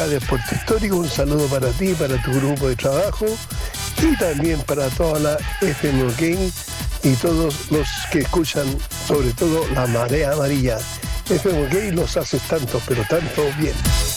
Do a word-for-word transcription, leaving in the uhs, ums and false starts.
de Puerto Histórico, un saludo para ti, para tu grupo de trabajo y también para toda la F M OK y todos los que escuchan, sobre todo la Marea Amarilla. F M OK los haces tanto, pero tanto bien.